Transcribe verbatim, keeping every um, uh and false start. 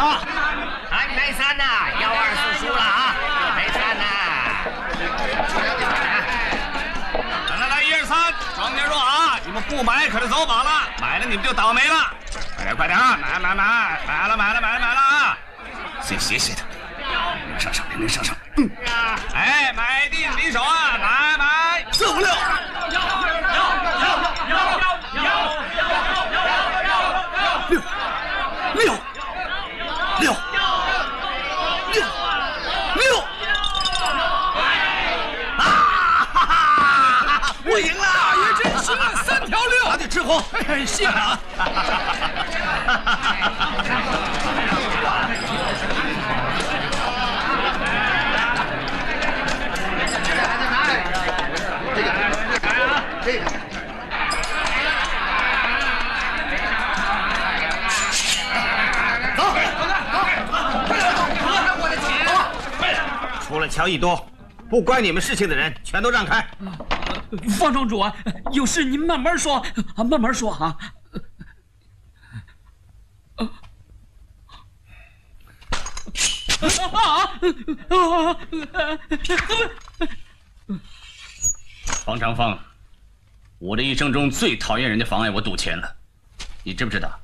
啊！ 看来三呐，幺二四输了啊！来三呐！ 来来来，一二三，庄家说啊，你们不买可就走宝了，买了你们就倒霉了。快点快点，买买买，买了买了买了买了啊！先歇歇他，人人上上，人人上上。嗯，哎，买定离手啊，买买四五六。 六六六六啊！哈哈，我赢了！ 大爷真行啊，三条六， 拿去吃红， 谢了啊！ 这个。 除了乔一多，不关你们事情的人全都让开。 方庄主啊，有事您慢慢说啊，慢慢说啊。 方长风，我这一生中最讨厌人家妨碍我赌钱了，你知不知道？